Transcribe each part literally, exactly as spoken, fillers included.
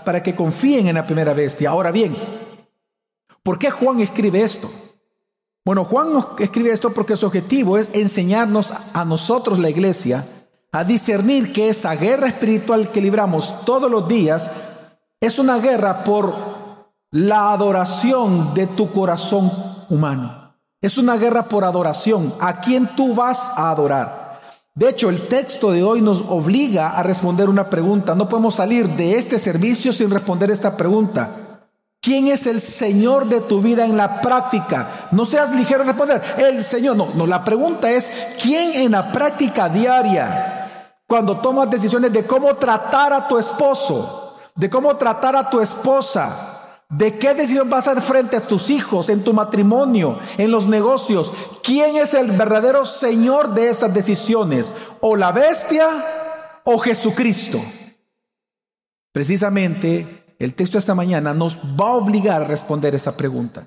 para que confíen en la primera bestia. Ahora bien, ¿por qué Juan escribe esto? Bueno, Juan nos escribe esto porque su objetivo es enseñarnos a nosotros, la iglesia, a discernir que esa guerra espiritual que libramos todos los días es una guerra por la adoración de tu corazón humano. Es una guerra por adoración. ¿A quién tú vas a adorar? De hecho, el texto de hoy nos obliga a responder una pregunta. No podemos salir de este servicio sin responder esta pregunta. ¿Quién es el Señor de tu vida en la práctica? No seas ligero en responder, el Señor. No, no, la pregunta es, ¿quién en la práctica diaria, cuando tomas decisiones de cómo tratar a tu esposo, de cómo tratar a tu esposa, de qué decisión vas a hacer frente a tus hijos, en tu matrimonio, en los negocios, quién es el verdadero Señor de esas decisiones? ¿O la bestia o Jesucristo? Precisamente, el texto de esta mañana nos va a obligar a responder esa pregunta.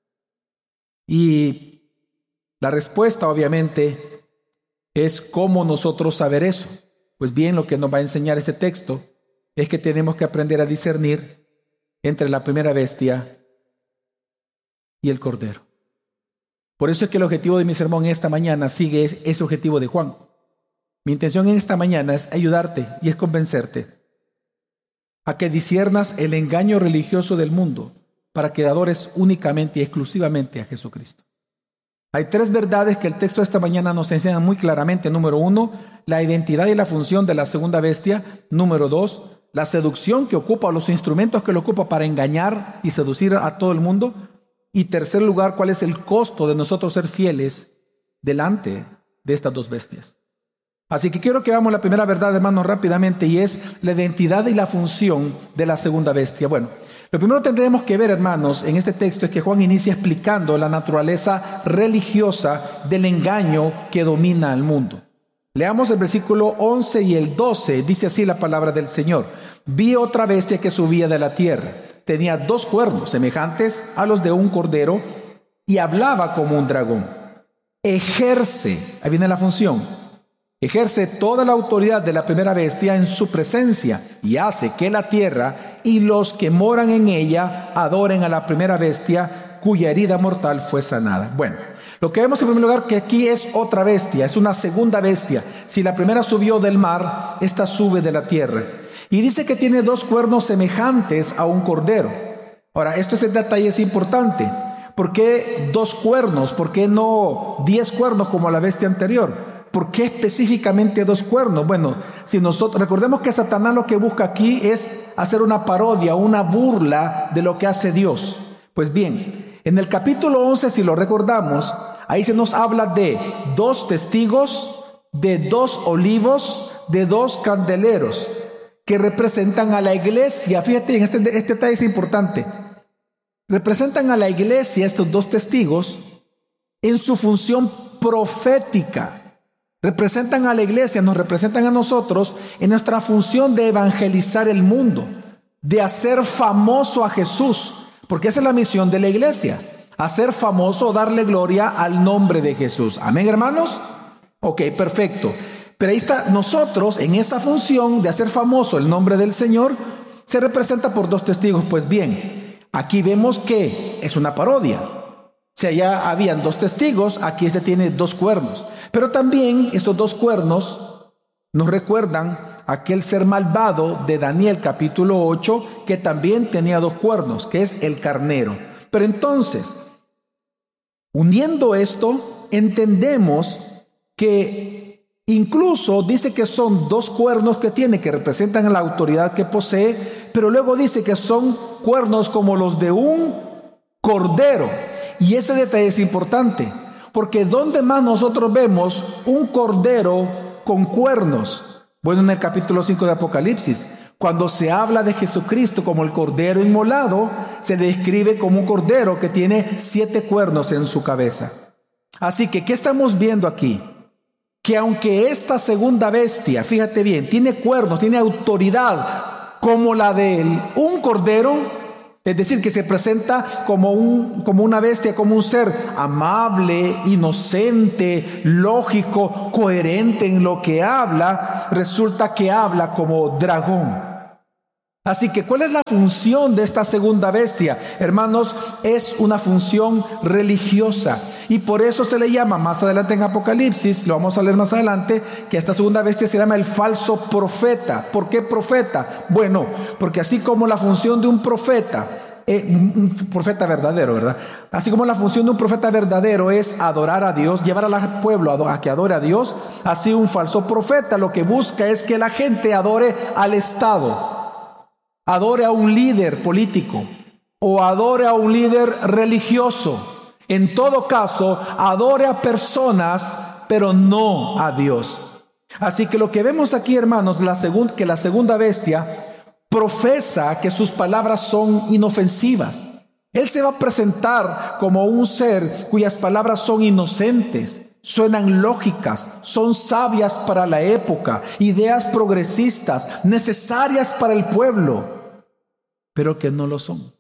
Y la respuesta, obviamente, es cómo nosotros saber eso. Pues bien, lo que nos va a enseñar este texto es que tenemos que aprender a discernir entre la primera bestia y el cordero. Por eso es que el objetivo de mi sermón esta mañana sigue ese objetivo de Juan. Mi intención en esta mañana es ayudarte y es convencerte a que disciernas el engaño religioso del mundo para que adores únicamente y exclusivamente a Jesucristo. Hay tres verdades que el texto de esta mañana nos enseña muy claramente. Número uno, la identidad y la función de la segunda bestia. Número dos, la seducción que ocupa, o los instrumentos que lo ocupa para engañar y seducir a todo el mundo. Y tercer lugar, cuál es el costo de nosotros ser fieles delante de estas dos bestias. Así que quiero que veamos la primera verdad, hermanos, rápidamente, y es la identidad y la función de la segunda bestia. Bueno, lo primero que tendremos que ver, hermanos, en este texto es que Juan inicia explicando la naturaleza religiosa del engaño que domina al mundo. Leamos el versículo once y el doce, dice así la palabra del Señor. Vi otra bestia que subía de la tierra. Tenía dos cuernos semejantes a los de un cordero y hablaba como un dragón. Ejerce, ahí viene la función. Ejerce toda la autoridad de la primera bestia en su presencia y hace que la tierra y los que moran en ella adoren a la primera bestia cuya herida mortal fue sanada. Bueno, lo que vemos en primer lugar que aquí es otra bestia, es una segunda bestia. Si la primera subió del mar, esta sube de la tierra. Y dice que tiene dos cuernos semejantes a un cordero. Ahora, esto es el detalle, es importante. ¿Por qué dos cuernos? ¿Por qué no diez cuernos como la bestia anterior? ¿Por qué específicamente dos cuernos? Bueno, si nosotros recordemos que Satanás lo que busca aquí es hacer una parodia, una burla de lo que hace Dios. Pues bien, en el capítulo once, si lo recordamos, ahí se nos habla de dos testigos, de dos olivos, de dos candeleros que representan a la iglesia. Fíjate, en este, este detalle es importante. Representan a la iglesia estos dos testigos en su función profética. Representan a la iglesia, nos representan a nosotros en nuestra función de evangelizar el mundo, de hacer famoso a Jesús, porque esa es la misión de la iglesia, hacer famoso, darle gloria al nombre de Jesús. ¿Amén, hermanos? Ok, perfecto. Pero ahí está, nosotros en esa función de hacer famoso el nombre del Señor, se representa por dos testigos. Pues bien, aquí vemos que es una parodia. Si allá habían dos testigos, aquí este tiene dos cuernos. Pero también estos dos cuernos nos recuerdan aquel ser malvado de Daniel capítulo ocho, que también tenía dos cuernos, que es el carnero. Pero entonces, uniendo esto, entendemos que incluso dice que son dos cuernos que tiene, que representan la autoridad que posee, pero luego dice que son cuernos como los de un cordero. Y ese detalle es importante, porque ¿dónde más nosotros vemos un cordero con cuernos? Bueno, en el capítulo cinco de Apocalipsis, cuando se habla de Jesucristo como el cordero inmolado, se le describe como un cordero que tiene siete cuernos en su cabeza. Así que, ¿qué estamos viendo aquí? Que aunque esta segunda bestia, fíjate bien, tiene cuernos, tiene autoridad como la de un cordero, es decir, que se presenta como, un, como una bestia, como un ser amable, inocente, lógico, coherente en lo que habla, resulta que habla como dragón. Así que, ¿cuál es la función de esta segunda bestia? Hermanos, es una función religiosa. Y por eso se le llama, más adelante en Apocalipsis, lo vamos a leer más adelante, que esta segunda bestia se llama el falso profeta. ¿Por qué profeta? Bueno, porque así como la función de un profeta, eh, un profeta verdadero, ¿verdad? Así como la función de un profeta verdadero es adorar a Dios, llevar al pueblo a que adore a Dios, así un falso profeta lo que busca es que la gente adore al Estado, adore a un líder político o adore a un líder religioso. En todo caso, adore a personas, pero no a Dios. Así que lo que vemos aquí, hermanos, la segun- que la segunda bestia profesa que sus palabras son inofensivas. Él se va a presentar como un ser cuyas palabras son inocentes, suenan lógicas, son sabias para la época, ideas progresistas, necesarias para el pueblo, pero que no lo son.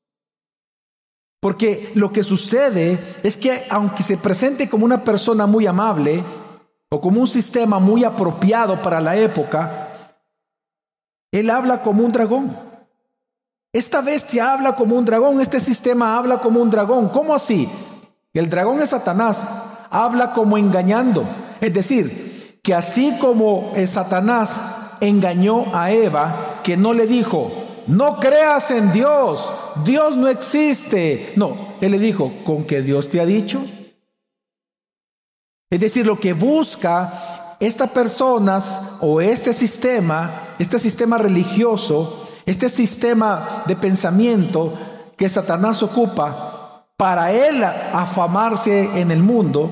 Porque lo que sucede es que aunque se presente como una persona muy amable o como un sistema muy apropiado para la época, él habla como un dragón. Esta bestia habla como un dragón, este sistema habla como un dragón. ¿Cómo así? El dragón es Satanás, habla como engañando. Es decir, que así como Satanás engañó a Eva, que no le dijo: no creas en Dios, Dios no existe. No, él le dijo: ¿con qué Dios te ha dicho? Es decir, lo que busca estas personas o este sistema, este sistema religioso, este sistema de pensamiento que Satanás ocupa para él afamarse en el mundo,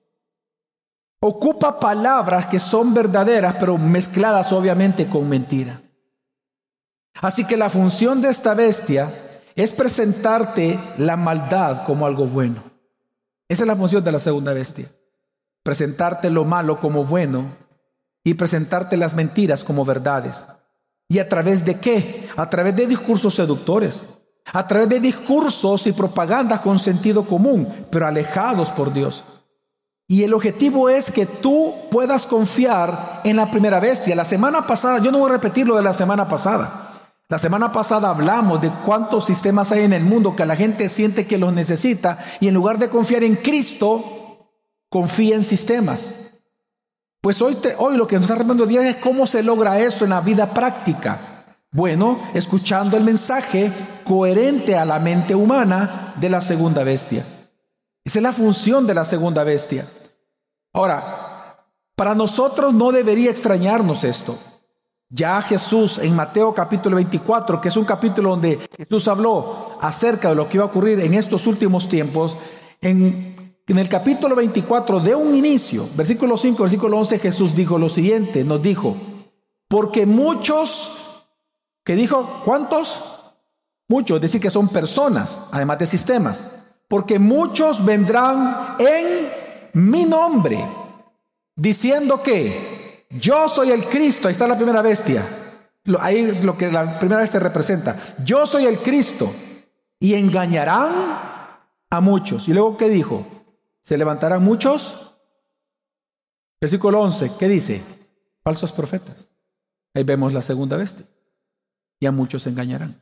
ocupa palabras que son verdaderas, pero mezcladas obviamente con mentira. Así que la función de esta bestia es presentarte la maldad como algo bueno. Esa es la función de la segunda bestia. Presentarte lo malo como bueno y presentarte las mentiras como verdades. ¿Y a través de qué? A través de discursos seductores, a través de discursos y propagandas con sentido común, pero alejados por Dios. Y el objetivo es que tú puedas confiar en la primera bestia. La semana pasada, yo no voy a repetir lo de la semana pasada. La semana pasada hablamos de cuántos sistemas hay en el mundo que la gente siente que los necesita y en lugar de confiar en Cristo, confía en sistemas. Pues hoy, te, hoy lo que nos está hablando Dios es cómo se logra eso en la vida práctica. Bueno, escuchando el mensaje coherente a la mente humana de la segunda bestia. Esa es la función de la segunda bestia. Ahora, para nosotros no debería extrañarnos esto. Ya Jesús en Mateo capítulo veinticuatro, que es un capítulo donde Jesús habló acerca de lo que iba a ocurrir en estos últimos tiempos, en, en el capítulo veinticuatro de un inicio, versículo cinco, versículo once, Jesús dijo lo siguiente, nos dijo: porque muchos, ¿qué dijo? ¿Cuántos? Muchos, es decir, que son personas, además de sistemas. Porque muchos vendrán en mi nombre, diciendo que yo soy el Cristo. Ahí está la primera bestia. Lo, ahí lo que la primera bestia representa. Yo soy el Cristo. Y engañarán a muchos. Y luego, ¿qué dijo? ¿Se levantarán muchos? Versículo once, ¿qué dice? Falsos profetas. Ahí vemos la segunda bestia. Y a muchos engañarán.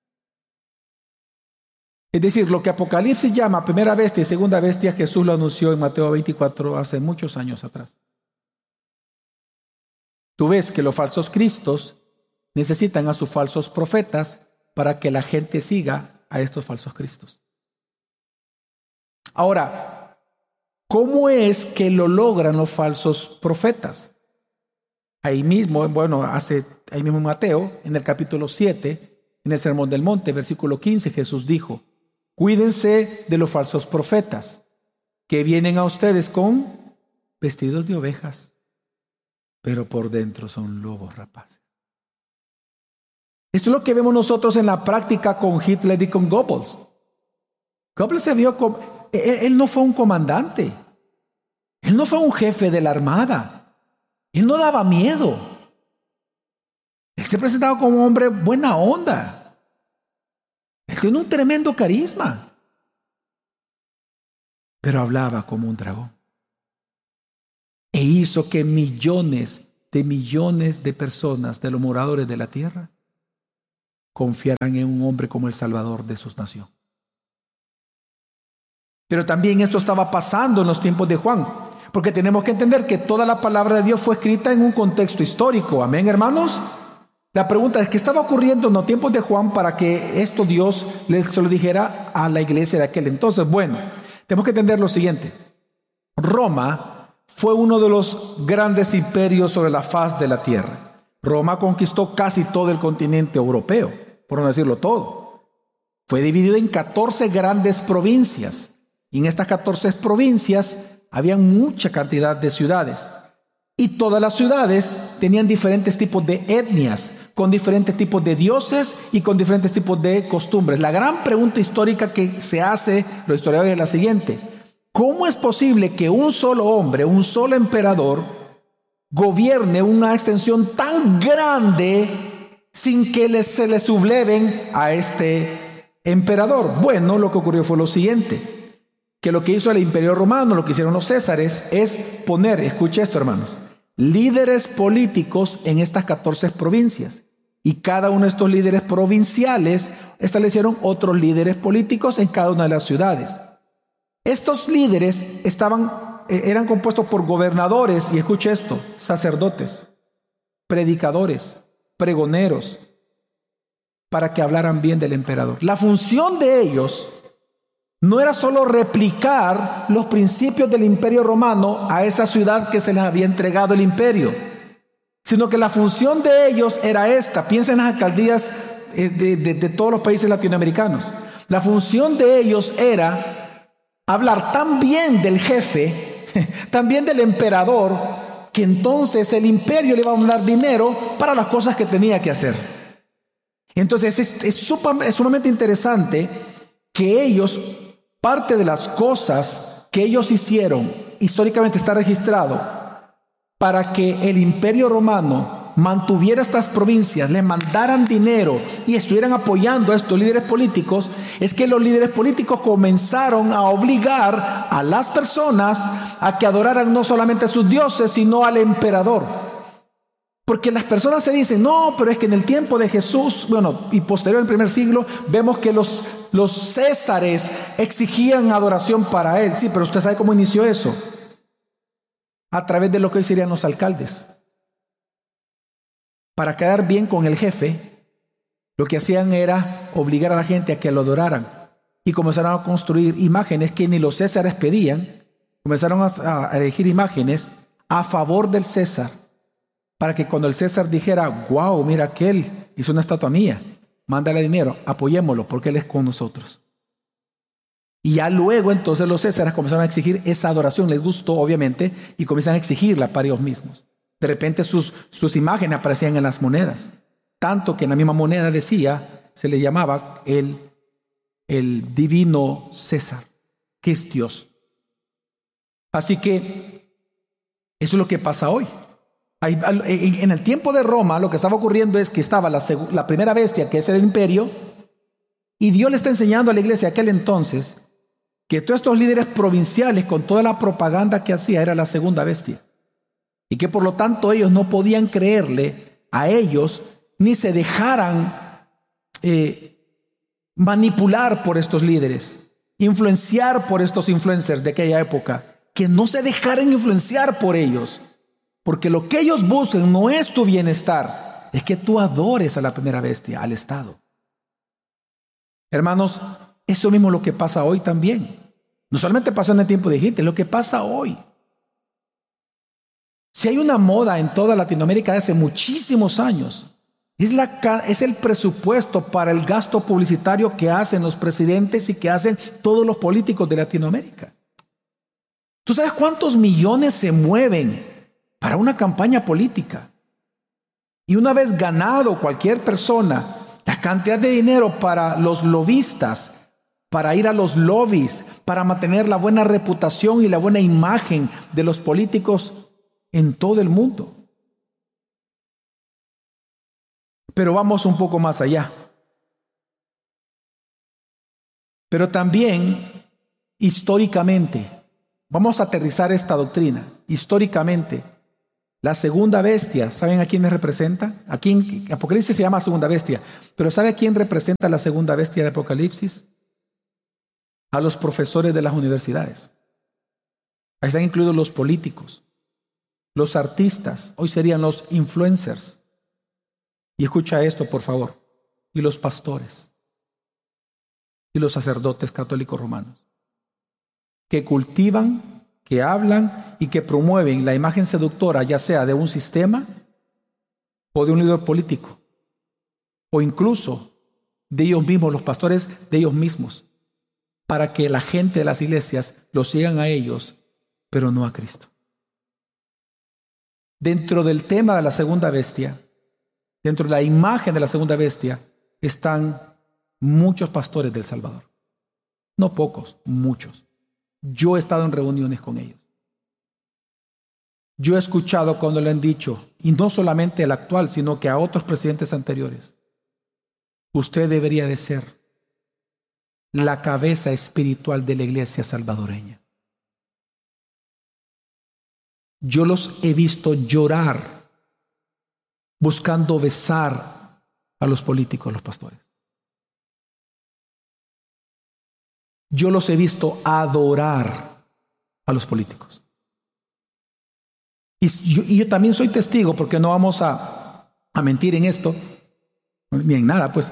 Es decir, lo que Apocalipsis llama primera bestia y segunda bestia, Jesús lo anunció en Mateo veinticuatro hace muchos años atrás. Tú ves que los falsos cristos necesitan a sus falsos profetas para que la gente siga a estos falsos cristos. Ahora, ¿cómo es que lo logran los falsos profetas? Ahí mismo, bueno, hace, ahí mismo en Mateo, en el capítulo siete, en el Sermón del Monte, versículo quince, Jesús dijo: cuídense de los falsos profetas, que vienen a ustedes con vestidos de ovejas, pero por dentro son lobos rapaces. Esto es lo que vemos nosotros en la práctica con Hitler y con Goebbels. Goebbels se vio como, él, él no fue un comandante, él no fue un jefe de la armada, él no daba miedo, él se presentaba como un hombre buena onda, él tiene un tremendo carisma, pero hablaba como un dragón. E hizo que millones de millones de personas, de los moradores de la tierra, confiaran en un hombre como el Salvador de sus naciones. Pero también esto estaba pasando en los tiempos de Juan, porque tenemos que entender que toda la palabra de Dios fue escrita en un contexto histórico. Amén, hermanos. La pregunta es, ¿qué estaba ocurriendo en los tiempos de Juan para que esto Dios se lo dijera a la iglesia de aquel entonces? Bueno, tenemos que entender lo siguiente. Roma fue uno de los grandes imperios sobre la faz de la tierra. Roma conquistó casi todo el continente europeo, por no decirlo todo. Fue dividido en catorce grandes provincias. Y en estas catorce provincias había mucha cantidad de ciudades. Y todas las ciudades tenían diferentes tipos de etnias, con diferentes tipos de dioses y con diferentes tipos de costumbres. La gran pregunta histórica que se hace los historiadores es la siguiente: ¿cómo es posible que un solo hombre, un solo emperador, gobierne una extensión tan grande sin que les, se le subleven a este emperador? Bueno, lo que ocurrió fue lo siguiente, que lo que hizo el Imperio Romano, lo que hicieron los Césares, es poner, escuche esto, hermanos, líderes políticos en estas catorce provincias. Y cada uno de estos líderes provinciales establecieron otros líderes políticos en cada una de las ciudades. Estos líderes estaban, eh, eran compuestos por gobernadores, y escuche esto, sacerdotes, predicadores, pregoneros, para que hablaran bien del emperador. La función de ellos no era solo replicar los principios del Imperio Romano a esa ciudad que se les había entregado el imperio, sino que la función de ellos era esta. Piensa en las alcaldías de, de, de todos los países latinoamericanos. La función de ellos era hablar tan bien del jefe, también del emperador, que entonces el imperio le iba a dar dinero para las cosas que tenía que hacer. Entonces es, es, suma, es sumamente interesante que ellos, parte de las cosas que ellos hicieron, históricamente está registrado, para que el Imperio Romano mantuviera estas provincias, le mandaran dinero y estuvieran apoyando a estos líderes políticos, es que los líderes políticos comenzaron a obligar a las personas a que adoraran no solamente a sus dioses, sino al emperador. Porque las personas se dicen, no, pero es que en el tiempo de Jesús, bueno, y posterior al primer siglo, vemos que los, los césares exigían adoración para él. Sí, pero usted sabe cómo inició eso. A través de lo que hoy serían los alcaldes. Para quedar bien con el jefe, lo que hacían era obligar a la gente a que lo adoraran. Y comenzaron a construir imágenes que ni los césares pedían. Comenzaron a, a elegir imágenes a favor del César, para que cuando el César dijera, wow, mira, aquel hizo una estatua mía, mándale dinero, apoyémoslo porque él es con nosotros. Y ya luego entonces los Césares comenzaron a exigir esa adoración, les gustó obviamente, y comienzan a exigirla para ellos mismos. De repente sus, sus imágenes aparecían en las monedas, tanto que en la misma moneda decía, se le llamaba el, el divino César, que es Dios. Así que eso es lo que pasa hoy. En el tiempo de Roma lo que estaba ocurriendo es que estaba la, la primera bestia, que es el imperio, y Dios le está enseñando a la iglesia de aquel entonces que todos estos líderes provinciales, con toda la propaganda que hacía, era la segunda bestia, y que por lo tanto ellos no podían creerle a ellos ni se dejaran eh, manipular por estos líderes, influenciar por estos influencers de aquella época, que no se dejaran influenciar por ellos. Porque lo que ellos buscan no es tu bienestar, es que tú adores a la primera bestia, al Estado. Hermanos, eso mismo es lo que pasa hoy también. No solamente pasó en el tiempo de Egipto, es lo que pasa hoy. Si hay una moda en toda Latinoamérica de hace muchísimos años, es, la, es el presupuesto para el gasto publicitario que hacen los presidentes y que hacen todos los políticos de Latinoamérica. ¿Tú sabes cuántos millones se mueven para una campaña política? Y una vez ganado cualquier persona la cantidad de dinero para los lobistas, para ir a los lobbies, para mantener la buena reputación y la buena imagen de los políticos en todo el mundo. Pero vamos un poco más allá. Pero también, históricamente, vamos a aterrizar esta doctrina, históricamente, La segunda bestia, ¿saben a quién representa? Aquí en Apocalipsis se llama segunda bestia, pero ¿sabe a quién representa la segunda bestia de Apocalipsis? A los profesores de las universidades. Ahí están incluidos los políticos, los artistas, hoy serían los influencers. Y escucha esto, por favor, y los pastores, y los sacerdotes católicos romanos, que cultivan, que hablan y que promueven la imagen seductora, ya sea de un sistema o de un líder político, o incluso de ellos mismos, los pastores de ellos mismos, para que la gente de las iglesias los sigan a ellos, pero no a Cristo. Dentro del tema de la segunda bestia, dentro de la imagen de la segunda bestia, están muchos pastores del Salvador. No pocos, muchos. Yo he estado en reuniones con ellos. Yo he escuchado cuando le han dicho, y no solamente el actual, sino que a otros presidentes anteriores, usted debería de ser la cabeza espiritual de la iglesia salvadoreña. Yo los he visto llorar buscando besar a los políticos, a los pastores. Yo los he visto adorar a los políticos. Y yo, y yo también soy testigo, porque no vamos a, a mentir en esto, ni en nada, pues.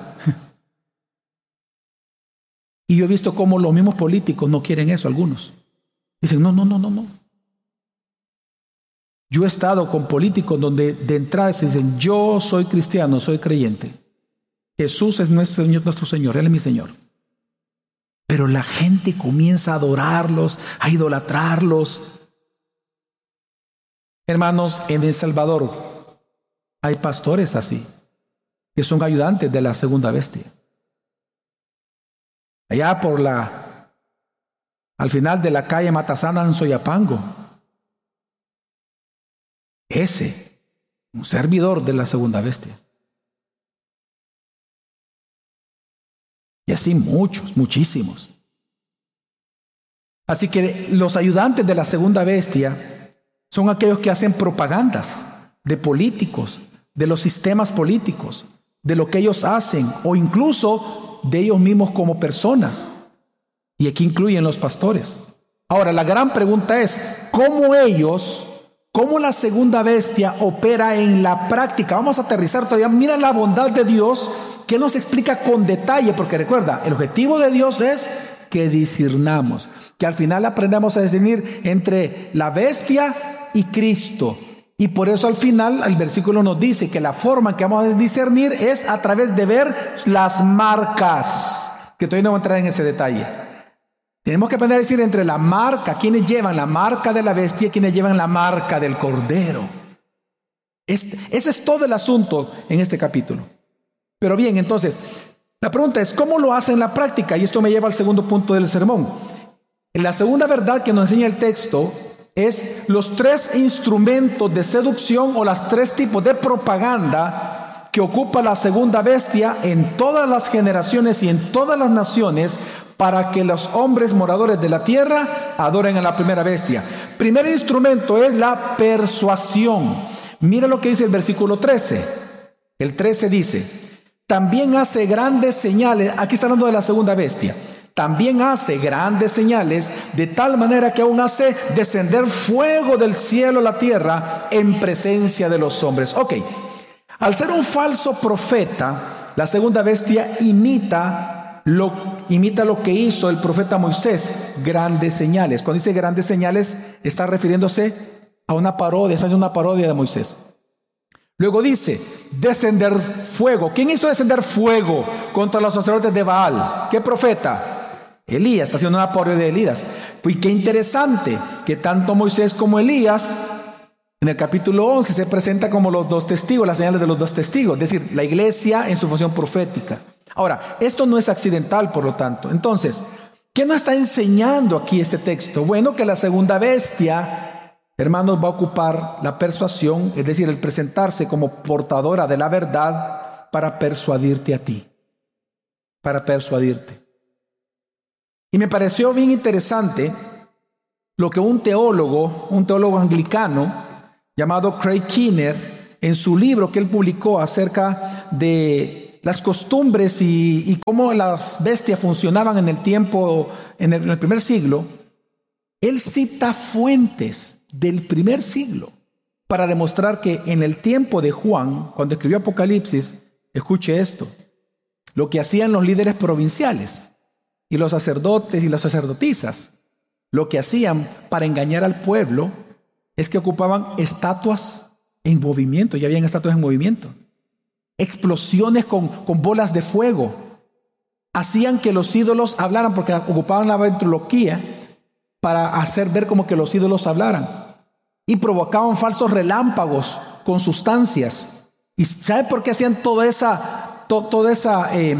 Y yo he visto cómo los mismos políticos no quieren eso, algunos. Dicen, no, no, no, no, no. Yo he estado con políticos donde de entrada se dicen, yo soy cristiano, soy creyente. Jesús es nuestro Señor, nuestro Señor, Él es mi Señor. Pero la gente comienza a adorarlos, a idolatrarlos. Hermanos, en El Salvador hay pastores así, que son ayudantes de la segunda bestia. Allá por la, al final de la calle Matasana en Soyapango, ese, un servidor de la segunda bestia. Y así muchos, muchísimos. Así que los ayudantes de la segunda bestia son aquellos que hacen propagandas de políticos, de los sistemas políticos, de lo que ellos hacen, o incluso de ellos mismos como personas. Y aquí incluyen los pastores. Ahora, la gran pregunta es, ¿cómo ellos, cómo la segunda bestia opera en la práctica? Vamos a aterrizar todavía. Mira la bondad de Dios, que nos explica con detalle, porque recuerda, el objetivo de Dios es que discernamos, que al final aprendamos a discernir entre la bestia y Cristo. Y por eso al final el versículo nos dice que la forma en que vamos a discernir es a través de ver las marcas, que todavía no voy a entrar en ese detalle. Tenemos que aprender a decir entre la marca, quienes llevan la marca de la bestia y quienes llevan la marca del cordero. Este, ese es todo el asunto en este capítulo. Pero bien, entonces, la pregunta es, ¿cómo lo hace en la práctica? Y esto me lleva al segundo punto del sermón. La segunda verdad que nos enseña el texto es los tres instrumentos de seducción o los tres tipos de propaganda que ocupa la segunda bestia en todas las generaciones y en todas las naciones para que los hombres moradores de la tierra adoren a la primera bestia. Primer instrumento es la persuasión. Mira lo que dice el versículo trece. El trece dice, también hace grandes señales, aquí está hablando de la segunda bestia, también hace grandes señales, de tal manera que aún hace descender fuego del cielo a la tierra en presencia de los hombres. Ok, al ser un falso profeta, la segunda bestia imita lo, imita lo que hizo el profeta Moisés, grandes señales. Cuando dice grandes señales, está refiriéndose a una parodia, está haciendo una parodia de Moisés. Luego dice, descender fuego. ¿Quién hizo descender fuego contra los sacerdotes de Baal? ¿Qué profeta? Elías, está haciendo una parodia de Elías. Pues qué interesante que tanto Moisés como Elías, en el capítulo once, se presenta como los dos testigos, las señales de los dos testigos, es decir, la iglesia en su función profética. Ahora, esto no es accidental, por lo tanto. Entonces, ¿qué nos está enseñando aquí este texto? Bueno, que la segunda bestia, hermanos, va a ocupar la persuasión, es decir, el presentarse como portadora de la verdad para persuadirte a ti, para persuadirte. Y me pareció bien interesante lo que un teólogo, un teólogo anglicano, llamado Craig Keener, en su libro que él publicó acerca de las costumbres y, y cómo las bestias funcionaban en el tiempo, en el, en el primer siglo, él cita fuentes del primer siglo para demostrar que en el tiempo de Juan, cuando escribió Apocalipsis, escuche esto, lo que hacían los líderes provinciales y los sacerdotes y las sacerdotisas, lo que hacían para engañar al pueblo es que ocupaban estatuas en movimiento, ya habían estatuas en movimiento, explosiones con, con bolas de fuego, hacían que los ídolos hablaran porque ocupaban la ventriloquía para hacer ver como que los ídolos hablaran y provocaban falsos relámpagos con sustancias. ¿Y sabe por qué hacían toda esa, to, toda esa, eh,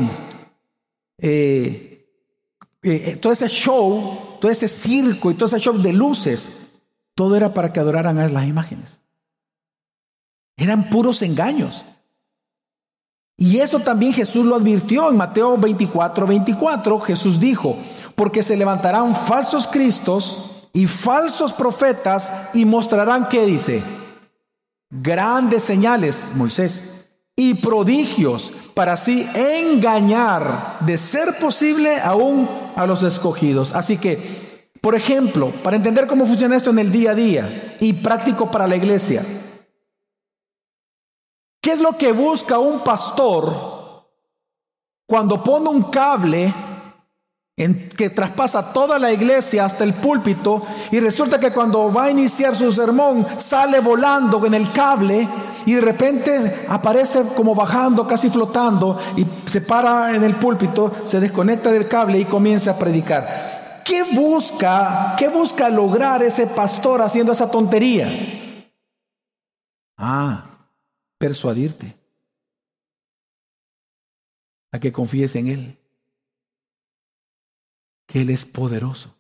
eh, eh, todo ese show, todo ese circo y todo ese show de luces? Todo era para que adoraran a las imágenes. Eran puros engaños. Y eso también Jesús lo advirtió en Mateo veinticuatro, veinticuatro. Jesús dijo, porque se levantarán falsos cristos y falsos profetas y mostrarán, ¿qué dice? Grandes señales, Moisés, y prodigios para así engañar, de ser posible, aún a los escogidos. Así que, por ejemplo, para entender cómo funciona esto en el día a día y práctico para la iglesia, ¿qué es lo que busca un pastor cuando pone un cable en que traspasa toda la iglesia hasta el púlpito y resulta que cuando va a iniciar su sermón sale volando en el cable y de repente aparece como bajando, casi flotando y se para en el púlpito, se desconecta del cable y comienza a predicar? ¿Qué busca, qué busca lograr ese pastor haciendo esa tontería? Ah, persuadirte a que confíes en Él, que Él es poderoso.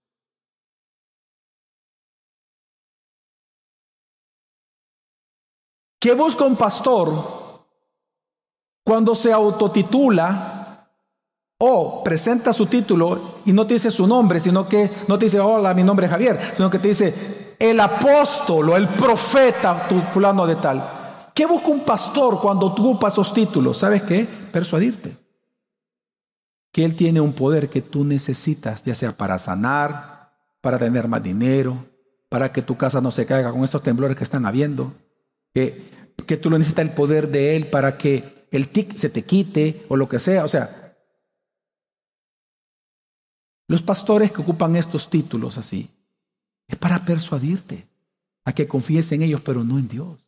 ¿Qué busca un pastor cuando se autotitula o presenta su título y no te dice su nombre, sino que no te dice, hola, mi nombre es Javier, sino que te dice el apóstol o el profeta tu fulano de tal? ¿Qué busca un pastor cuando ocupa esos títulos? ¿Sabes qué? Persuadirte que Él tiene un poder que tú necesitas, ya sea para sanar, para tener más dinero, para que tu casa no se caiga con estos temblores que están habiendo, que, que tú lo necesitas el poder de Él para que el tic se te quite o lo que sea. O sea, los pastores que ocupan estos títulos así, es para persuadirte a que confíes en ellos, pero no en Dios.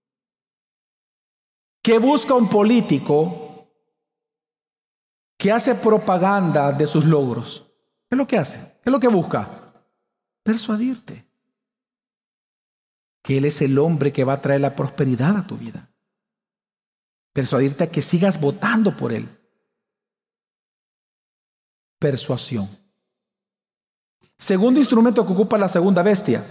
¿Qué busca un político que hace propaganda de sus logros? ¿Qué es lo que hace? ¿Qué es lo que busca? Persuadirte que Él es el hombre que va a traer la prosperidad a tu vida. Persuadirte a que sigas votando por Él. Persuasión. Segundo instrumento que ocupa la segunda bestia.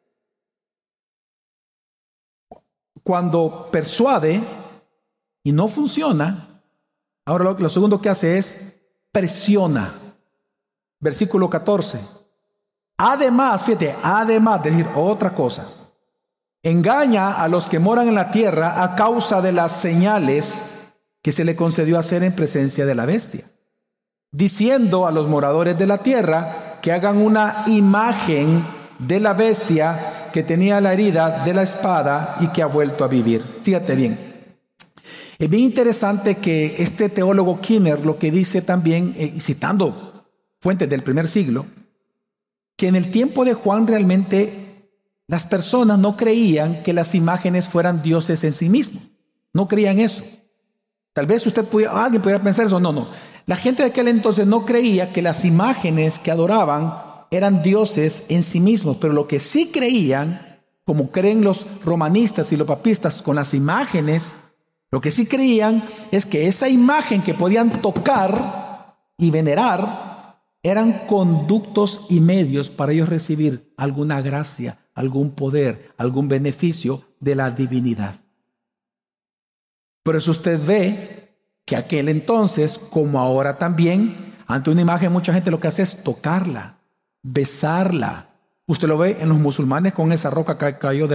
Cuando persuade y no funciona, ahora lo, lo segundo que hace es presiona. Versículo catorce. Además, fíjate, además, de decir otra cosa, engaña a los que moran en la tierra a causa de las señales que se le concedió hacer en presencia de la bestia, diciendo a los moradores de la tierra que hagan una imagen de la bestia que tenía la herida de la espada y que ha vuelto a vivir. Fíjate bien. Es bien interesante que este teólogo Keener lo que dice también, eh, citando fuentes del primer siglo, que en el tiempo de Juan realmente las personas no creían que las imágenes fueran dioses en sí mismos. No creían eso. Tal vez usted pudiera, alguien pudiera pensar eso. No, no. La gente de aquel entonces no creía que las imágenes que adoraban eran dioses en sí mismos, pero lo que sí creían, como creen los romanistas y los papistas con las imágenes, lo que sí creían es que esa imagen que podían tocar y venerar eran conductos y medios para ellos recibir alguna gracia, algún poder, algún beneficio de la divinidad. Por eso usted ve que aquel entonces, como ahora también, ante una imagen mucha gente lo que hace es tocarla, besarla. Usted lo ve en los musulmanes con esa roca que cayó de,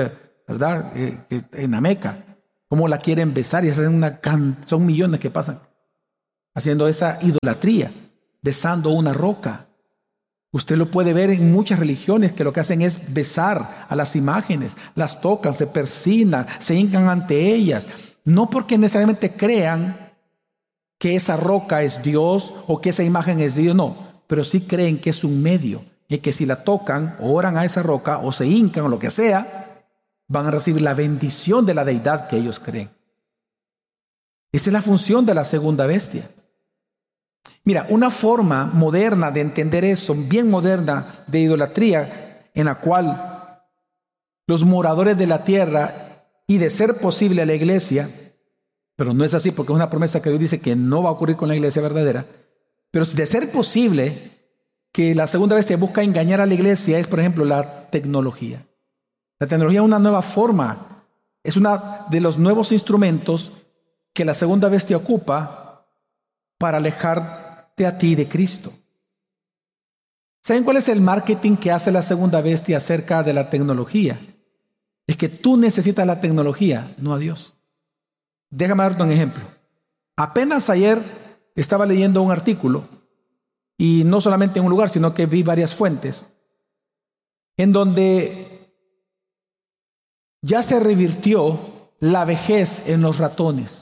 ¿verdad? Eh, eh, en la Meca, cómo la quieren besar y hacen una can... son millones que pasan haciendo esa idolatría, besando una roca. Usted lo puede ver en muchas religiones que lo que hacen es besar a las imágenes, las tocan, se persignan, se hincan ante ellas, no porque necesariamente crean que esa roca es Dios o que esa imagen es Dios, no, pero sí creen que es un medio y que si la tocan o oran a esa roca o se hincan o lo que sea, van a recibir la bendición de la deidad que ellos creen. Esa es la función de la segunda bestia. Mira, una forma moderna de entender eso, bien moderna de idolatría, en la cual los moradores de la tierra y de ser posible la iglesia, pero no es así porque es una promesa que Dios dice que no va a ocurrir con la iglesia verdadera, pero de ser posible que la segunda bestia busca engañar a la iglesia es, por ejemplo, la tecnología. La tecnología es una nueva forma, es uno de los nuevos instrumentos que la segunda bestia ocupa para alejarte a ti de Cristo. ¿Saben cuál es el marketing que hace la segunda bestia acerca de la tecnología? Es que tú necesitas la tecnología, no a Dios. Déjame darte un ejemplo. Apenas ayer estaba leyendo un artículo, y no solamente en un lugar, sino que vi varias fuentes, en donde ya se revirtió la vejez en los ratones.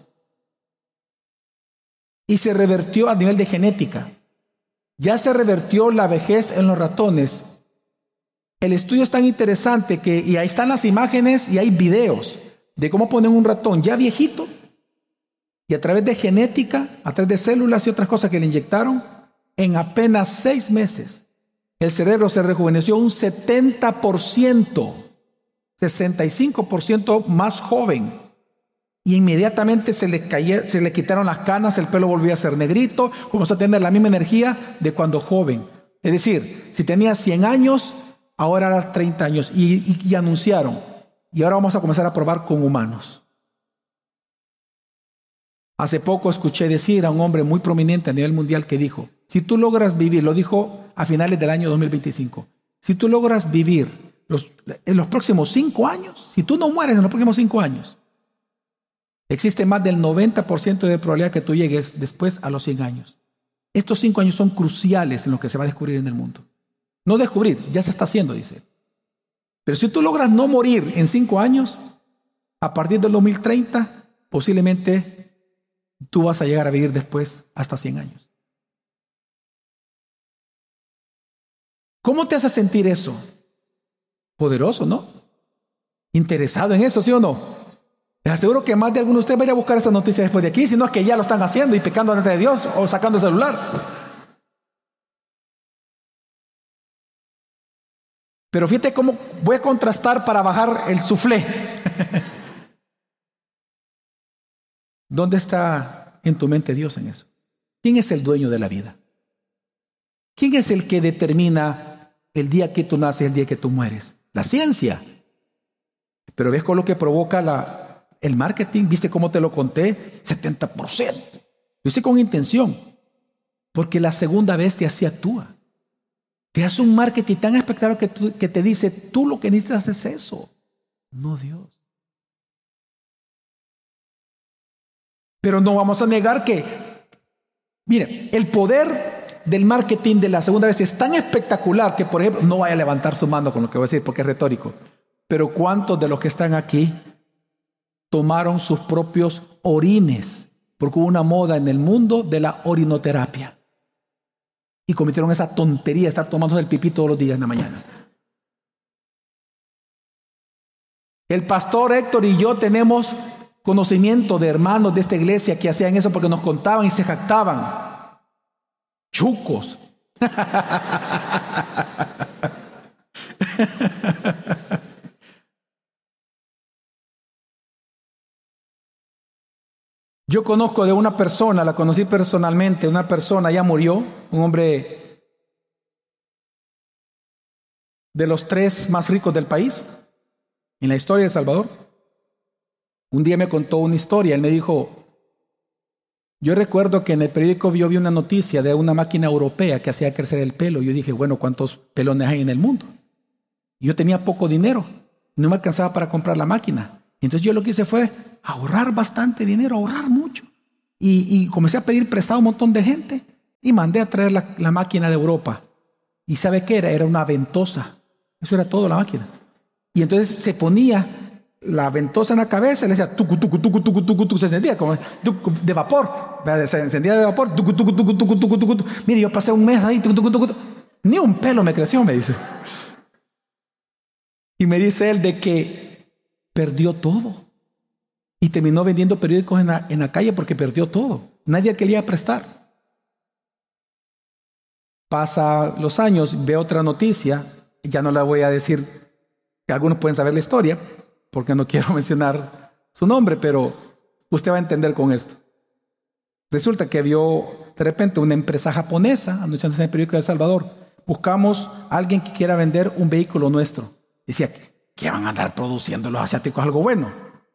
Y se revertió a nivel de genética. Ya se revertió la vejez en los ratones. El estudio es tan interesante que, y ahí están las imágenes y hay videos de cómo ponen un ratón ya viejito y a través de genética, a través de células y otras cosas que le inyectaron, en apenas seis meses, el cerebro se rejuveneció un setenta por ciento, sesenta y cinco por ciento más joven. Y inmediatamente se le, caía, se le quitaron las canas, el pelo volvió a ser negrito, comenzó a tener la misma energía de cuando joven. Es decir, si tenía cien años, ahora era treinta años. Y, y, y anunciaron, y ahora vamos a comenzar a probar con humanos. Hace poco escuché decir a un hombre muy prominente a nivel mundial que dijo, si tú logras vivir, lo dijo a finales del año dos mil veinticinco, si tú logras vivir los, en los próximos cinco años, si tú no mueres en los próximos cinco años, existe más del noventa por ciento de probabilidad que tú llegues después a los cien años. Estos cinco años son cruciales en lo que se va a descubrir en el mundo. No descubrir, ya se está haciendo, dice. Pero si tú logras no morir en cinco años, a partir del dos mil treinta, posiblemente tú vas a llegar a vivir después hasta cien años. ¿Cómo te hace sentir eso? Poderoso, ¿no? Interesado en eso, ¿sí o no? Les aseguro que más de algunos de ustedes va a ir a buscar esa noticia después de aquí, si no es que ya lo están haciendo y pecando delante de Dios o sacando el celular. Pero fíjate cómo voy a contrastar para bajar el suflé. ¿Dónde está en tu mente Dios en eso? ¿Quién es el dueño de la vida? ¿Quién es el que determina el día que tú naces y el día que tú mueres? La ciencia. Pero ves con lo que provoca la... el marketing, ¿viste cómo te lo conté? setenta por ciento. Lo hice con intención, porque la segunda bestia así actúa. Te hace un marketing tan espectacular que, tú, que te dice, tú lo que necesitas es eso, no Dios. Pero no vamos a negar que, mire, el poder del marketing de la segunda bestia es tan espectacular que, por ejemplo, no vaya a levantar su mano con lo que voy a decir porque es retórico, pero ¿cuántos de los que están aquí tomaron sus propios orines? Porque hubo una moda en el mundo de la orinoterapia. Y cometieron esa tontería de estar tomando el pipí todos los días en la mañana. El pastor Héctor y yo tenemos conocimiento de hermanos de esta iglesia que hacían eso porque nos contaban y se jactaban. Chucos. Yo conozco de una persona, la conocí personalmente, una persona ya murió, un hombre de los tres más ricos del país, en la historia de El Salvador. Un día me contó una historia, él me dijo, yo recuerdo que en el periódico yo vi una noticia de una máquina europea que hacía crecer el pelo. Yo dije, bueno, ¿cuántos pelones hay en el mundo? Y yo tenía poco dinero, No me alcanzaba para comprar la máquina. Entonces yo lo que hice fue ahorrar bastante dinero, ahorrar mucho. Y, y comencé a pedir prestado a un montón de gente. Y mandé a traer la, la máquina de Europa. ¿Y sabe qué era? Era una ventosa. Eso era todo la máquina. Y entonces se ponía la ventosa en la cabeza y le decía tucu, tucu, tucu, tucu, tucu, tucu, se encendía como tucu, de vapor. Se encendía de vapor. Tucu, tucu, tucu, tucu, tucu, tucu. Mire, yo pasé un mes ahí. Tucu, tucu, tucu, tucu. Ni un pelo me creció, me dice. Y me dice él de que perdió todo. Y terminó vendiendo periódicos en la, en la calle porque perdió todo. Nadie quería prestar. Pasa los años, ve otra noticia. Ya no la voy a decir, que algunos pueden saber la historia, porque no quiero mencionar su nombre, pero usted va a entender con esto. Resulta que vio de repente una empresa japonesa anunciándose en el periódico de El Salvador. Buscamos a alguien que quiera vender un vehículo nuestro. Decía, ¿qué van a andar produciendo los asiáticos algo bueno?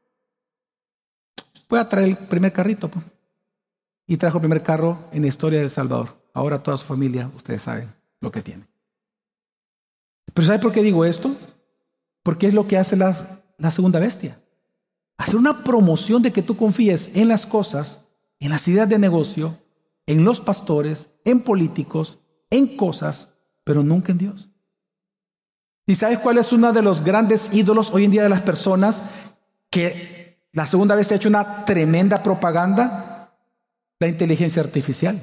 Voy a traer el primer carrito. Pues. Y trajo el primer carro en la historia de El Salvador. Ahora toda su familia, ustedes saben lo que tiene. Pero ¿sabe por qué digo esto? Porque es lo que hace la, la segunda bestia. Hacer una promoción de que tú confíes en las cosas, en las ideas de negocio, en los pastores, en políticos, en cosas, pero nunca en Dios. ¿Y sabes cuál es uno de los grandes ídolos hoy en día de las personas que la segunda bestia ha hecho una tremenda propaganda? La inteligencia artificial.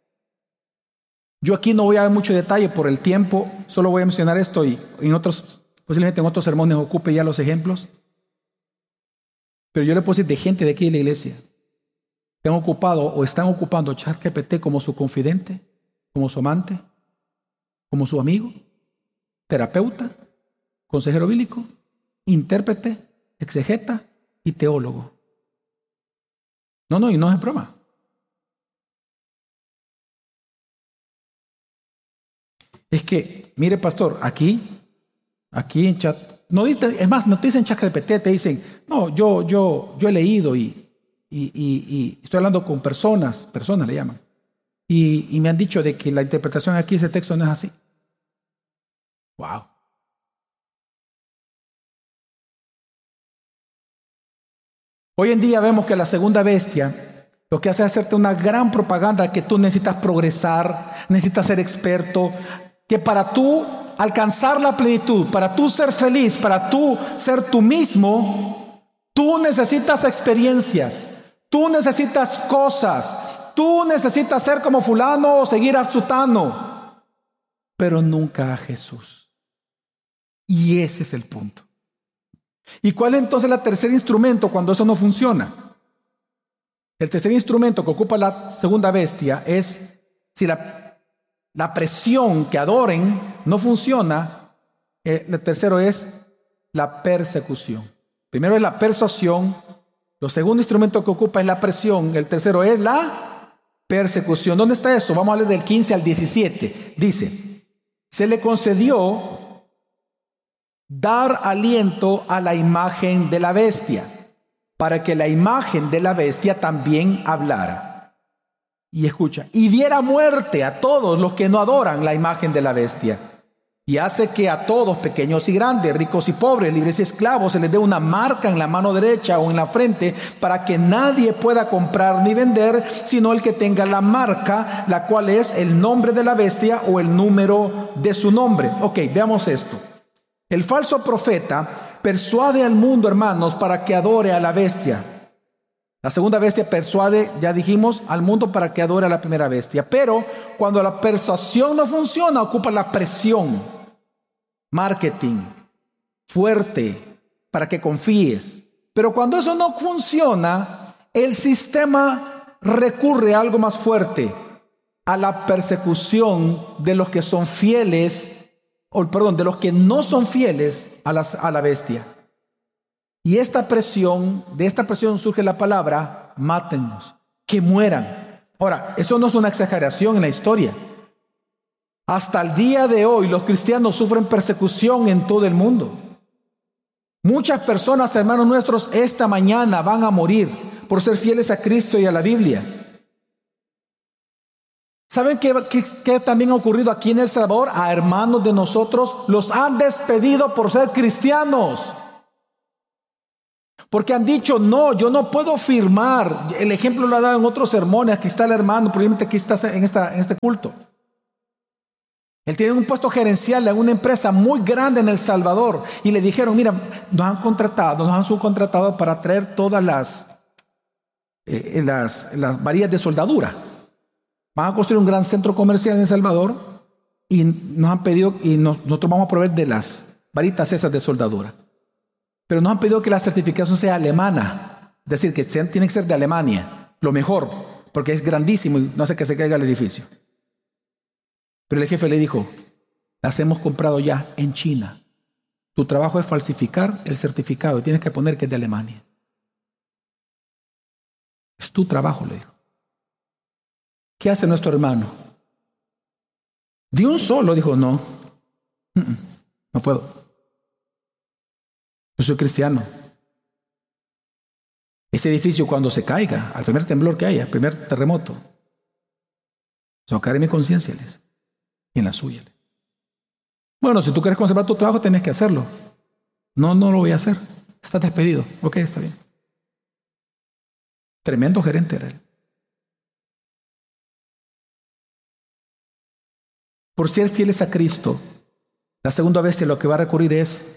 Yo aquí no voy a dar mucho detalle por el tiempo, solo voy a mencionar esto y en otros, posiblemente en otros sermones ocupe ya los ejemplos. Pero yo le puedo decir de gente de aquí de la iglesia que han ocupado o están ocupando ChatGPT como su confidente, como su amante, como su amigo, terapeuta, consejero bíblico, intérprete, exegeta y teólogo. No, no, y no es broma. Es que, mire pastor, aquí, aquí en chat, no, es más, no te dicen ChatGPT, te dicen, no, yo, yo, yo he leído y, y, y, y estoy hablando con personas, personas le llaman, y, y me han dicho de que la interpretación aquí de ese texto no es así. Wow. Hoy en día vemos que la segunda bestia lo que hace es hacerte una gran propaganda que tú necesitas progresar, necesitas ser experto, que para tú alcanzar la plenitud, para tú ser feliz, para tú ser tú mismo, tú necesitas experiencias, tú necesitas cosas, tú necesitas ser como fulano o seguir a sutano, pero nunca a Jesús. Y ese es el punto. ¿Y cuál es entonces el tercer instrumento cuando eso no funciona? El tercer instrumento que ocupa la segunda bestia es, si la, la presión que adoren no funciona, eh, el tercero es la persecución. Primero es la persuasión, el segundo instrumento que ocupa es la presión, el tercero es la persecución. ¿Dónde está eso? Vamos a leer del quince al diecisiete. Dice, se le concedió dar aliento a la imagen de la bestia, para que la imagen de la bestia también hablara. Y escucha, y diera muerte a todos los que no adoran la imagen de la bestia. Y hace que a todos, pequeños y grandes, ricos y pobres, libres y esclavos, se les dé una marca en la mano derecha o en la frente, para que nadie pueda comprar ni vender, sino el que tenga la marca, la cual es el nombre de la bestia o el número de su nombre. Ok, veamos esto. El falso profeta persuade al mundo, hermanos, para que adore a la bestia. La segunda bestia persuade, ya dijimos, al mundo para que adore a la primera bestia. Pero cuando la persuasión no funciona, ocupa la presión, marketing, fuerte, para que confíes. Pero cuando eso no funciona, el sistema recurre a algo más fuerte, a la persecución de los que son fieles, o perdón, de los que no son fieles a, las, a la bestia. Y esta presión, de esta presión surge la palabra, mátennos, que mueran. Ahora, eso no es una exageración en la historia. Hasta el día de hoy, los cristianos sufren persecución en todo el mundo. Muchas personas, hermanos nuestros, esta mañana van a morir por ser fieles a Cristo y a la Biblia. ¿Saben qué, qué, qué también ha ocurrido aquí en El Salvador? A hermanos de nosotros los han despedido por ser cristianos. Porque han dicho, no, yo no puedo firmar. El ejemplo lo ha dado en otros sermones. Aquí está el hermano, probablemente aquí está en, esta, en este culto. Él tiene un puesto gerencial en una empresa muy grande en El Salvador. Y le dijeron, mira, nos han contratado, nos han subcontratado para traer todas las, eh, las, las varillas de soldadura. Van a construir un gran centro comercial en El Salvador. Y nos han pedido, y nos, nosotros vamos a proveer de las varitas esas de soldadura. Pero nos han pedido que la certificación sea alemana. Es decir, que sean, tiene que ser de Alemania. Lo mejor, porque es grandísimo y no hace que se caiga el edificio. Pero el jefe le dijo, las hemos comprado ya en China. Tu trabajo es falsificar el certificado y tienes que poner que es de Alemania. Es tu trabajo, le dijo. ¿Qué hace nuestro hermano? De un solo dijo, no, no puedo. Yo soy cristiano. Ese edificio cuando se caiga, al primer temblor que haya, al primer terremoto, se va a caer en mi conciencia y en la suya. Bueno, si tú quieres conservar tu trabajo, tienes que hacerlo. No, no lo voy a hacer. Estás despedido. Ok, está bien. Tremendo gerente era él. Por ser fieles a Cristo, la segunda bestia lo que va a recurrir es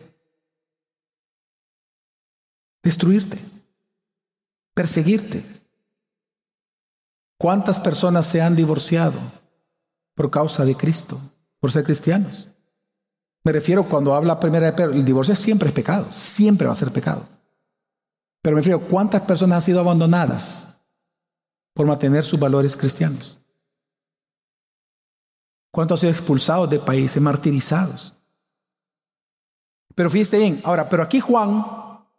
destruirte, perseguirte. ¿Cuántas personas se han divorciado por causa de Cristo, por ser cristianos? Me refiero cuando habla primera de Pedro, el divorcio siempre es pecado, siempre va a ser pecado. Pero me refiero, ¿cuántas personas han sido abandonadas por mantener sus valores cristianos? ¿Cuántos han sido expulsados de países, martirizados? Pero fíjate bien, ahora, pero aquí Juan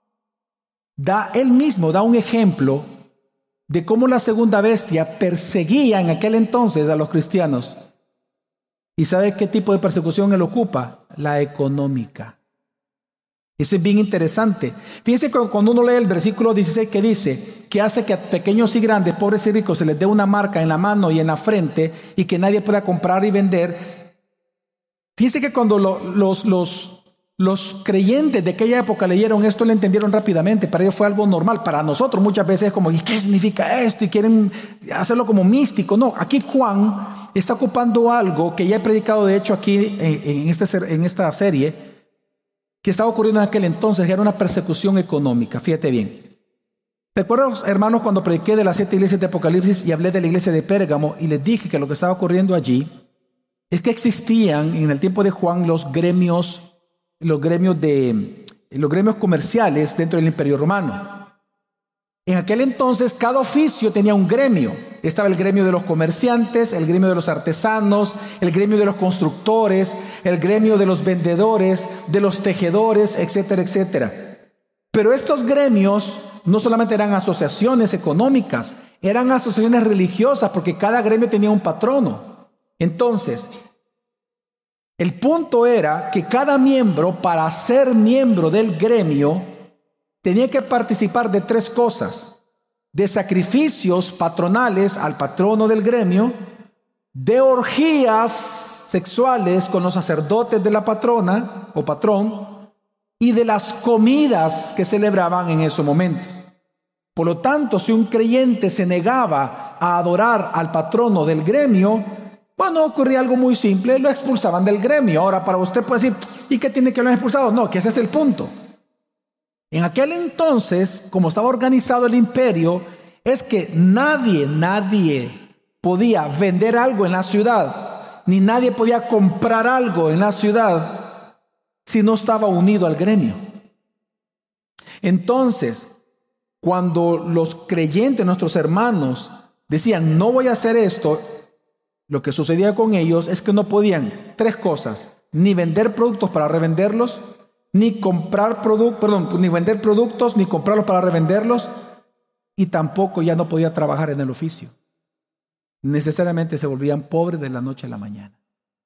da, él mismo da un ejemplo de cómo la segunda bestia perseguía en aquel entonces a los cristianos. ¿Y sabe qué tipo de persecución él ocupa? La económica. Eso es bien interesante. Fíjense cuando uno lee el versículo dieciséis que dice que hace que a pequeños y grandes, pobres y ricos, se les dé una marca en la mano y en la frente y que nadie pueda comprar y vender. Fíjense que cuando lo, los... los Los creyentes de aquella época leyeron esto, lo entendieron rápidamente. Para ellos fue algo normal. Para nosotros muchas veces es como, ¿y qué significa esto? Y quieren hacerlo como místico. No, aquí Juan está ocupando algo que ya he predicado de hecho aquí en, en, este, en esta serie, que estaba ocurriendo en aquel entonces, que era una persecución económica. Fíjate bien. ¿Recuerdas, hermanos, cuando prediqué de las siete iglesias de Apocalipsis y hablé de la iglesia de Pérgamo y les dije que lo que estaba ocurriendo allí es que existían en el tiempo de Juan los gremios los gremios de los gremios comerciales dentro del Imperio Romano? En aquel entonces cada oficio tenía un gremio. Estaba el gremio de los comerciantes, el gremio de los artesanos, el gremio de los constructores, el gremio de los vendedores, de los tejedores, etcétera, etcétera. Pero estos gremios no solamente eran asociaciones económicas, eran asociaciones religiosas, porque cada gremio tenía un patrono. Entonces, el punto era que cada miembro, para ser miembro del gremio, tenía que participar de tres cosas: de sacrificios patronales al patrono del gremio, de orgías sexuales con los sacerdotes de la patrona o patrón, y de las comidas que celebraban en esos momentos. Por lo tanto, si un creyente se negaba a adorar al patrono del gremio, bueno, ocurría algo muy simple, lo expulsaban del gremio. Ahora, para usted puede decir, ¿y qué tiene que lo han expulsado? No, que ese es el punto. En aquel entonces, como estaba organizado el imperio, es que nadie, nadie podía vender algo en la ciudad, ni nadie podía comprar algo en la ciudad si no estaba unido al gremio. Entonces, cuando los creyentes, nuestros hermanos, decían, no voy a hacer esto, lo que sucedía con ellos es que no podían tres cosas: ni vender productos para revenderlos, ni comprar productos, perdón, ni vender productos, ni comprarlos para revenderlos, y tampoco ya no podía trabajar en el oficio. Necesariamente se volvían pobres de la noche a la mañana.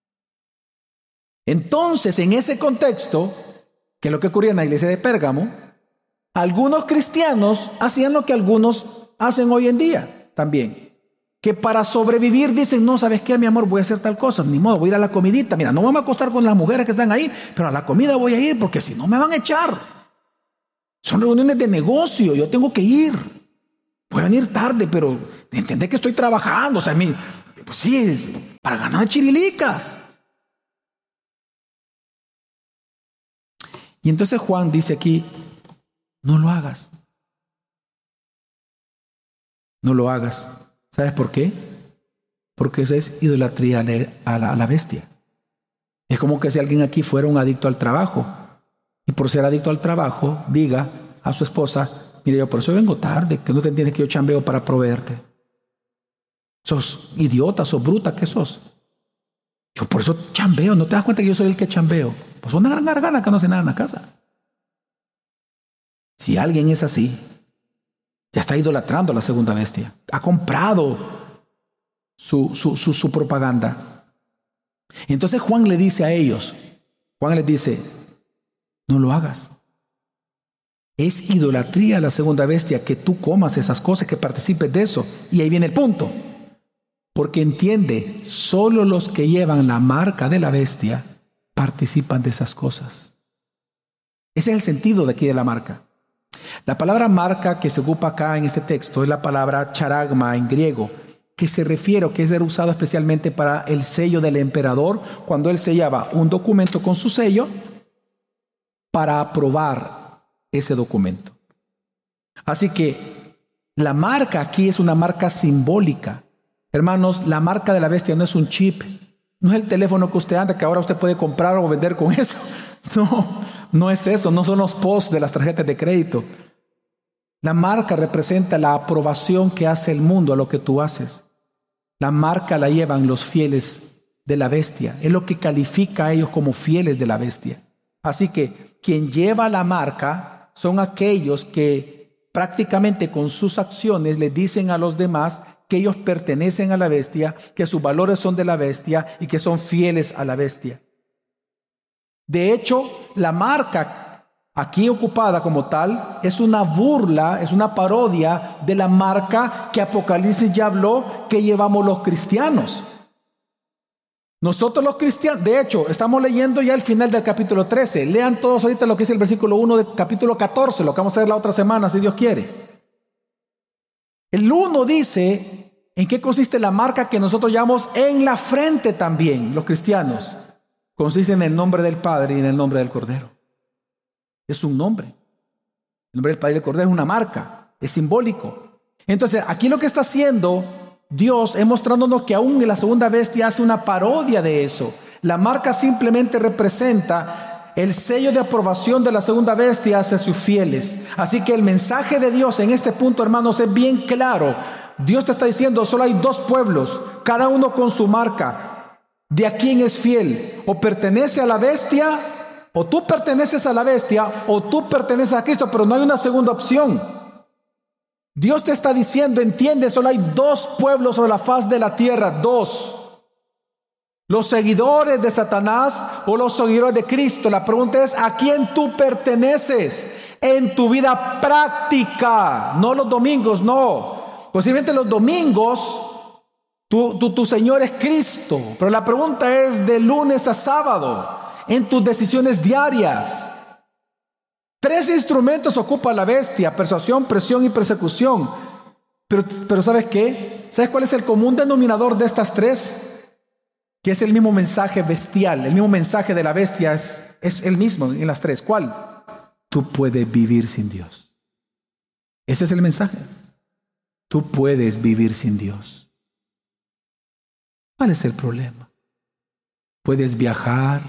Entonces, en ese contexto, que es lo que ocurría en la iglesia de Pérgamo, algunos cristianos hacían lo que algunos hacen hoy en día también. Que para sobrevivir dicen, no, ¿sabes qué, mi amor? Voy a hacer tal cosa, ni modo, voy a ir a la comidita. Mira, no vamos a acostar con las mujeres que están ahí, pero a la comida voy a ir porque si no me van a echar. Son reuniones de negocio, yo tengo que ir. Voy a venir tarde, pero entender que estoy trabajando. O sea, mi, pues sí, es para ganar chirilicas. Y entonces Juan dice aquí, no lo hagas. No lo hagas. ¿Sabes por qué? Porque eso es idolatría a la, a la bestia. Es como que si alguien aquí fuera un adicto al trabajo y por ser adicto al trabajo diga a su esposa, mire, yo por eso vengo tarde, que no te entiendes que yo chambeo para proveerte. Sos idiota, sos bruta, ¿qué sos? Yo por eso chambeo, ¿no te das cuenta que yo soy el que chambeo? Pues una gran gargana que no hace nada en la casa. Si alguien es así, ya está idolatrando a la segunda bestia. Ha comprado su, su, su, su propaganda. Entonces Juan le dice a ellos, Juan les dice, no lo hagas. Es idolatría a la segunda bestia que tú comas esas cosas, que participes de eso. Y ahí viene el punto. Porque entiende, solo los que llevan la marca de la bestia participan de esas cosas. Ese es el sentido de aquí de la marca. La palabra marca que se ocupa acá en este texto es la palabra charagma en griego, que se refiere o que es usado especialmente para el sello del emperador, cuando él sellaba un documento con su sello para aprobar ese documento. Así que la marca aquí es una marca simbólica. Hermanos, la marca de la bestia no es un chip, no es el teléfono que usted anda, que ahora usted puede comprar o vender con eso. No, no es eso, no son los posts de las tarjetas de crédito. La marca representa la aprobación que hace el mundo a lo que tú haces. La marca la llevan los fieles de la bestia, es lo que califica a ellos como fieles de la bestia. Así que quien lleva la marca son aquellos que prácticamente con sus acciones le dicen a los demás que ellos pertenecen a la bestia, que sus valores son de la bestia y que son fieles a la bestia. De hecho, la marca aquí ocupada como tal es una burla, es una parodia de la marca que Apocalipsis ya habló que llevamos los cristianos. Nosotros los cristianos, de hecho, estamos leyendo ya el final del capítulo trece. Lean todos ahorita lo que es el versículo uno del capítulo catorce, lo que vamos a ver la otra semana, si Dios quiere. El uno dice en qué consiste la marca que nosotros llamamos en la frente también, los cristianos. Consiste en el nombre del Padre y en el nombre del Cordero. Es un nombre. El nombre del Padre y del Cordero es una marca, es simbólico. Entonces, aquí lo que está haciendo Dios es mostrándonos que aún la segunda bestia hace una parodia de eso. La marca simplemente representa el sello de aprobación de la segunda bestia hacia sus fieles. Así que el mensaje de Dios en este punto, hermanos, es bien claro. Dios te está diciendo, solo hay dos pueblos, cada uno con su marca. ¿De a quién es fiel? O pertenece a la bestia, o tú perteneces a la bestia, o tú perteneces a Cristo, pero no hay una segunda opción. Dios te está diciendo, entiende, solo hay dos pueblos sobre la faz de la tierra, dos. Los seguidores de Satanás o los seguidores de Cristo. La pregunta es, ¿a quién tú perteneces en tu vida práctica? No los domingos, no. Posiblemente los domingos tu, tu, tu Señor es Cristo, pero la pregunta es de lunes a sábado, en tus decisiones diarias. Tres instrumentos ocupa la bestia: persuasión, presión y persecución. Pero, pero ¿sabes qué? ¿Sabes cuál es el común denominador de estas tres? Que es el mismo mensaje bestial, el mismo mensaje de la bestia es, es el mismo en las tres. ¿Cuál? Tú puedes vivir sin Dios. Ese es el mensaje. Tú puedes vivir sin Dios. ¿Cuál es el problema? Puedes viajar,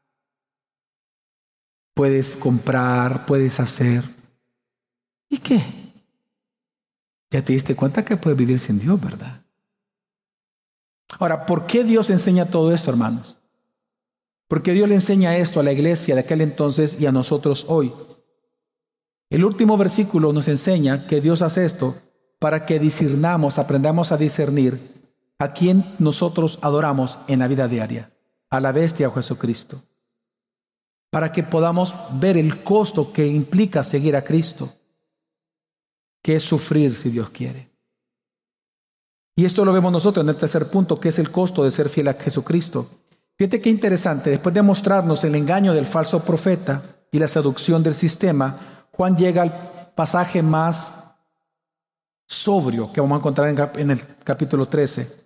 puedes comprar, puedes hacer. ¿Y qué? Ya te diste cuenta que puedes vivir sin Dios, ¿verdad? Ahora, ¿por qué Dios enseña todo esto, hermanos? Porque Dios le enseña esto a la iglesia de aquel entonces y a nosotros hoy. El último versículo nos enseña que Dios hace esto para que discernamos, aprendamos a discernir a quién nosotros adoramos en la vida diaria, a la bestia o a Jesucristo. Para que podamos ver el costo que implica seguir a Cristo, que es sufrir si Dios quiere. Y esto lo vemos nosotros en el tercer punto, que es el costo de ser fiel a Jesucristo. Fíjate qué interesante, después de mostrarnos el engaño del falso profeta y la seducción del sistema, Juan llega al pasaje más sobrio que vamos a encontrar en, cap- en el capítulo trece.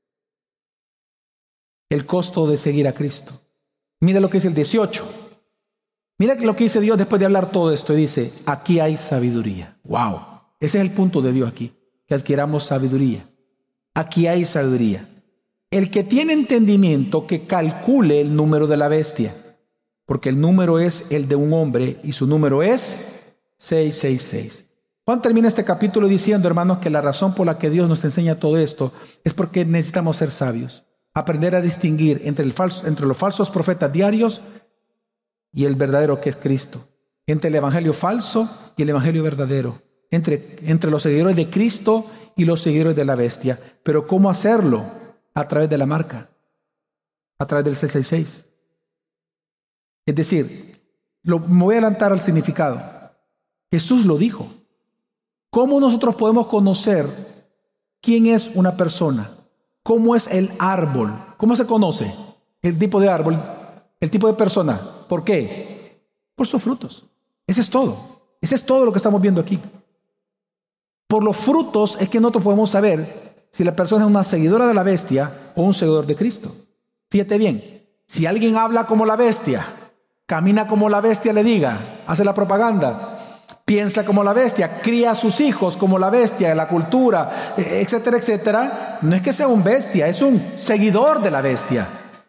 El costo de seguir a Cristo. Mira lo que dice el dieciocho. Mira lo que dice Dios después de hablar todo esto. Y dice, aquí hay sabiduría. ¡Wow! Ese es el punto de Dios aquí. Que adquiramos sabiduría. Aquí hay sabiduría. El que tiene entendimiento, que calcule el número de la bestia. Porque el número es el de un hombre y su número es seiscientos sesenta y seis. Juan termina este capítulo diciendo, hermanos, que la razón por la que Dios nos enseña todo esto es porque necesitamos ser sabios. Aprender a distinguir entre, el falso, entre los falsos profetas diarios y el verdadero, que es Cristo. Entre el evangelio falso y el evangelio verdadero. Entre, entre los seguidores de Cristo y los seguidores de la bestia. Pero ¿cómo hacerlo? A través de la marca. A través del seiscientos sesenta y seis. Es decir, lo, me voy a adelantar al significado. Jesús lo dijo. ¿Cómo nosotros podemos conocer quién es una persona? ¿Cómo es el árbol? ¿Cómo se conoce el tipo de árbol? El tipo de persona. ¿Por qué? Por sus frutos. Ese es todo. Ese es todo lo que estamos viendo aquí. Por los frutos es que nosotros podemos saber si la persona es una seguidora de la bestia o un seguidor de Cristo. Fíjate bien. Si alguien habla como la bestia, camina como la bestia le diga, hace la propaganda, piensa como la bestia, cría a sus hijos como la bestia, la cultura, etcétera, etcétera, no es que sea un bestia, es un seguidor de la bestia.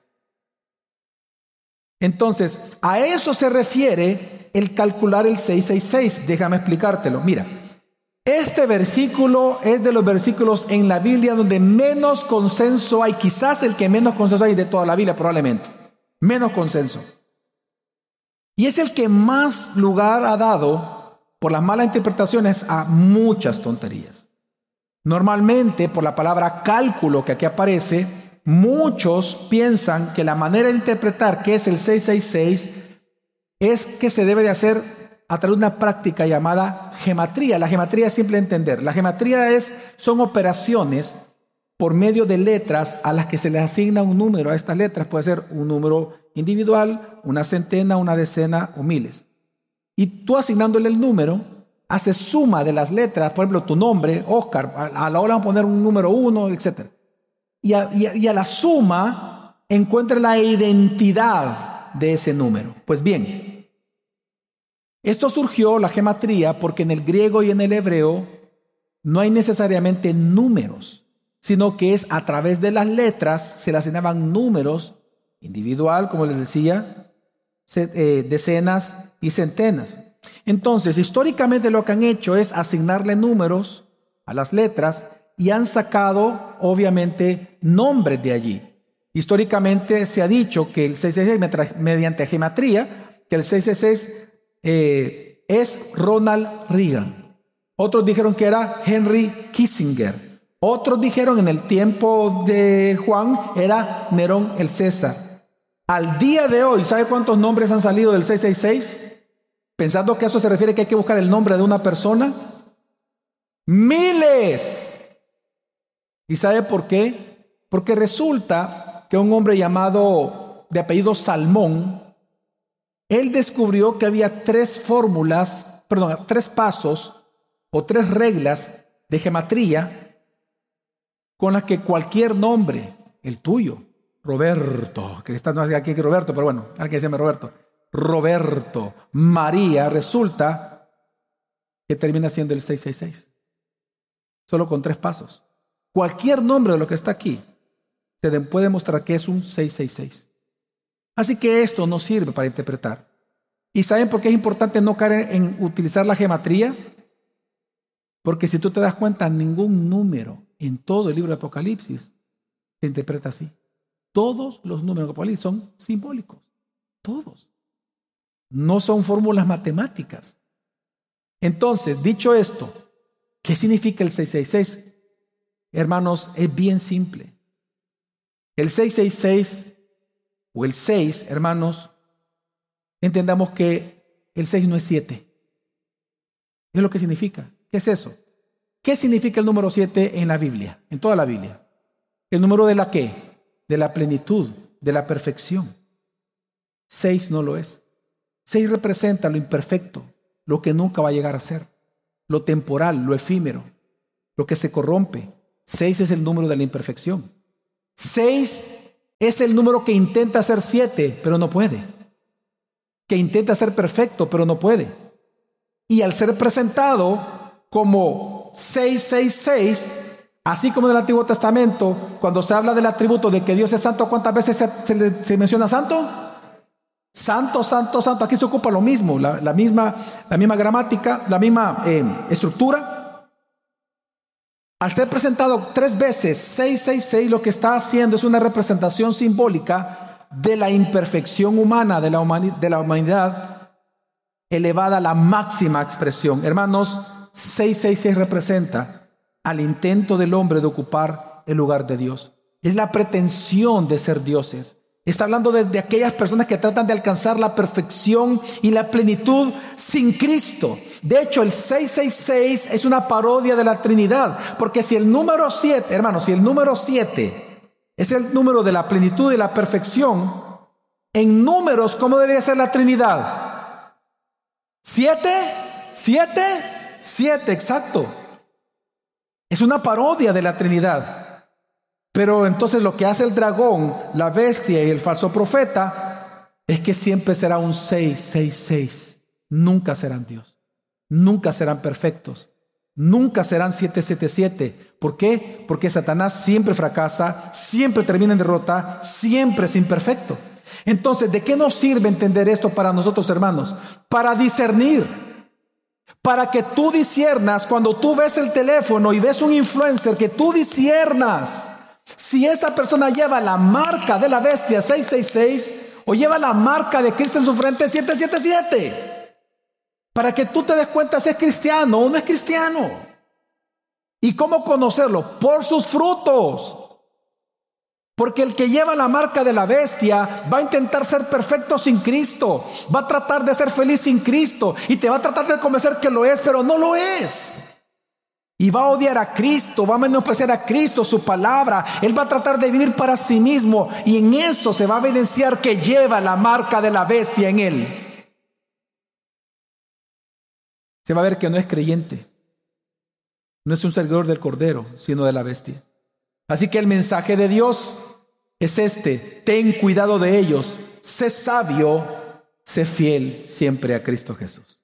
Entonces, a eso se refiere el calcular el seiscientos sesenta y seis. Déjame explicártelo. Mira, este versículo es de los versículos en la Biblia donde menos consenso hay, quizás el que menos consenso hay de toda la Biblia, probablemente. Menos consenso. Y es el que más lugar ha dado, por las malas interpretaciones, a muchas tonterías. Normalmente, por la palabra cálculo que aquí aparece, muchos piensan que la manera de interpretar qué es el seiscientos sesenta y seis es que se debe de hacer a través de una práctica llamada gematría. La gematría es simple entender. La gematría es, son operaciones por medio de letras a las que se les asigna un número. A estas letras puede ser un número individual, una centena, una decena o miles. Y tú asignándole el número, haces suma de las letras, por ejemplo, tu nombre, Oscar, a la hora de poner un número uno, etcétera. Y a, y, a, y a la suma encuentra la identidad de ese número. Pues bien, esto surgió, la gematría, porque en el griego y en el hebreo no hay necesariamente números, sino que es a través de las letras se le asignaban números, individual, como les decía, decenas y centenas. Entonces, históricamente lo que han hecho es asignarle números a las letras y han sacado, obviamente, nombres de allí. Históricamente se ha dicho que el seiscientos sesenta y seis, mediante gematría, que el seiscientos sesenta y seis eh, es Ronald Reagan. Otros dijeron que era Henry Kissinger. Otros dijeron en el tiempo de Juan era Nerón el César. Al día de hoy, ¿sabe cuántos nombres han salido del seiscientos sesenta y seis? Pensando que eso se refiere que hay que buscar el nombre de una persona. ¡Miles! ¿Y sabe por qué? Porque resulta que un hombre llamado de apellido Salmón, él descubrió que había tres fórmulas, perdón, tres pasos o tres reglas de gematría con las que cualquier nombre, el tuyo, Roberto, que está no aquí que Roberto, pero bueno, alguien se llama Roberto, Roberto, María, resulta que termina siendo el seiscientos sesenta y seis. Solo con tres pasos. Cualquier nombre de lo que está aquí se puede mostrar que es un seiscientos sesenta y seis. Así que esto nos sirve para interpretar. ¿Y saben por qué es importante no caer en utilizar la gematría? Porque si tú te das cuenta, ningún número en todo el libro de Apocalipsis se interpreta así. Todos los números de Apocalipsis son simbólicos. Todos. No son fórmulas matemáticas. Entonces, dicho esto, ¿qué significa el seiscientos sesenta y seis? Hermanos, es bien simple. El seiscientos sesenta y seis o el seis, hermanos, entendamos que el seis no es siete. Es lo que significa. ¿Qué es eso? ¿Qué significa el número siete en la Biblia? En toda la Biblia. ¿El número de la qué? De la plenitud, de la perfección. seis no lo es. seis representa lo imperfecto, lo que nunca va a llegar a ser, lo temporal, lo efímero, lo que se corrompe. Seis es el número de la imperfección. Seis es el número que intenta ser siete, pero no puede. Que intenta ser perfecto, pero no puede. Y al ser presentado como seis seis seis, así como en el Antiguo Testamento, cuando se habla del atributo de que Dios es santo, ¿cuántas veces se, se, se menciona santo? Santo, santo, santo. Aquí se ocupa lo mismo, la, la, misma, la misma gramática, la misma eh, estructura. Al ser presentado tres veces, seis seis seis, lo que está haciendo es una representación simbólica de la imperfección humana, de la, humani- de la humanidad, elevada a la máxima expresión. Hermanos, seis seis seis representa al intento del hombre de ocupar el lugar de Dios. Es la pretensión de ser dioses. Está hablando de, de aquellas personas que tratan de alcanzar la perfección y la plenitud sin Cristo. De hecho, el seis seis seis es una parodia de la Trinidad, porque si el número siete, hermanos, si el número siete es el número de la plenitud y la perfección, en números, ¿cómo debería ser la Trinidad? ¿Siete? ¿Siete? Siete, exacto. Es una parodia de la Trinidad. Pero entonces lo que hace el dragón, la bestia y el falso profeta es que siempre será un seis seis seis. Nunca serán Dios. Nunca serán perfectos. Nunca serán siete siete siete. ¿Por qué? Porque Satanás siempre fracasa, siempre termina en derrota, siempre es imperfecto. Entonces, ¿de qué nos sirve entender esto para nosotros, hermanos? Para discernir. Para que tú disciernas, cuando tú ves el teléfono y ves un influencer, que tú disciernas si esa persona lleva la marca de la bestia seis seis seis o lleva la marca de Cristo en su frente siete siete siete. Para que tú te des cuenta si es cristiano o no es cristiano. ¿Y cómo conocerlo? Por sus frutos. Porque el que lleva la marca de la bestia va a intentar ser perfecto sin Cristo. Va a tratar de ser feliz sin Cristo. Y te va a tratar de convencer que lo es, pero no lo es. Y va a odiar a Cristo, va a menospreciar a Cristo, su palabra. Él va a tratar de vivir para sí mismo. Y en eso se va a evidenciar que lleva la marca de la bestia en él. Se va a ver que no es creyente. No es un seguidor del Cordero, sino de la bestia. Así que el mensaje de Dios es este: ten cuidado de ellos, sé sabio, sé fiel siempre a Cristo Jesús.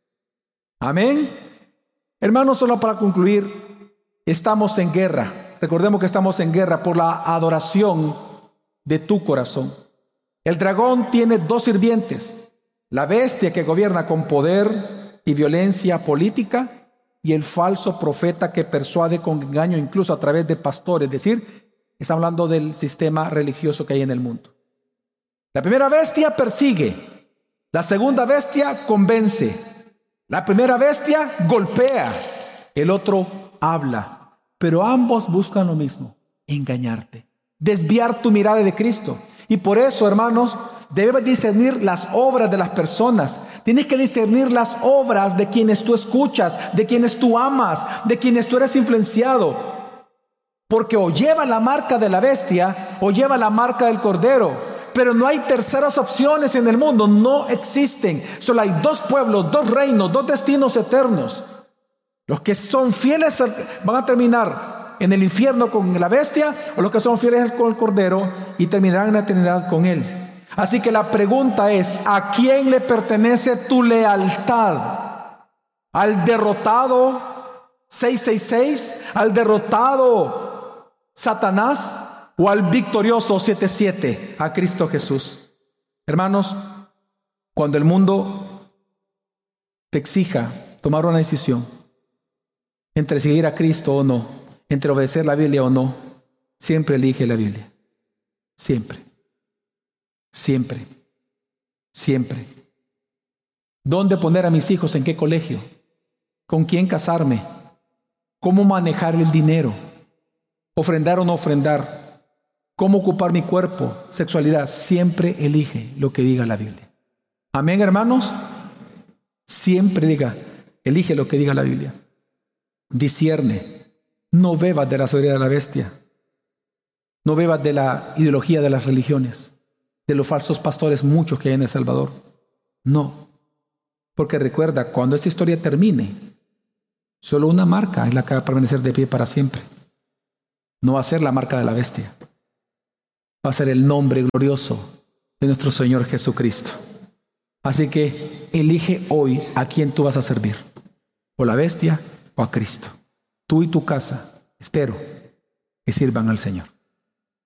Amén. Hermanos, solo para concluir, estamos en guerra. Recordemos que estamos en guerra por la adoración de tu corazón. El dragón tiene dos sirvientes: la bestia que gobierna con poder y violencia política, y el falso profeta que persuade con engaño incluso a través de pastores. Es decir, está hablando del sistema religioso que hay en el mundo. La primera bestia persigue. La segunda bestia convence. La primera bestia golpea. El otro habla. Pero ambos buscan lo mismo: engañarte, desviar tu mirada de Cristo. Y por eso, hermanos, debes discernir las obras de las personas. Tienes que discernir las obras de quienes tú escuchas, de quienes tú amas, de quienes tú eres influenciado. Porque o lleva la marca de la bestia o lleva la marca del Cordero. Pero no hay terceras opciones en el mundo, no existen. Solo hay dos pueblos, dos reinos, dos destinos eternos. Los que son fieles van a terminar en el infierno con la bestia, o los que son fieles con el Cordero y terminarán en la eternidad con él. Así que la pregunta es: ¿a quién le pertenece tu lealtad? ¿Al derrotado seis seis seis? ¿Al derrotado Satanás? ¿O al victorioso siete siete, a Cristo Jesús? Hermanos, cuando el mundo te exija tomar una decisión entre seguir a Cristo o no, entre obedecer la Biblia o no, siempre elige la Biblia. Siempre. Siempre. Siempre. ¿Dónde poner a mis hijos? ¿En qué colegio? ¿Con quién casarme? ¿Cómo manejar el dinero? ¿Ofrendar o no ofrendar? ¿Cómo ocupar mi cuerpo? Sexualidad. Siempre elige lo que diga la Biblia. Amén, hermanos. Siempre diga, elige lo que diga la Biblia. Discierne. No bebas de la sabiduría de la bestia. No bebas de la ideología de las religiones, de los falsos pastores muchos que hay en El Salvador. No. Porque recuerda, cuando esta historia termine, solo una marca es la que va a permanecer de pie para siempre. No va a ser la marca de la bestia. Va a ser el nombre glorioso de nuestro Señor Jesucristo. Así que elige hoy a quién tú vas a servir. O la bestia o a Cristo. Tú y tu casa, espero que sirvan al Señor.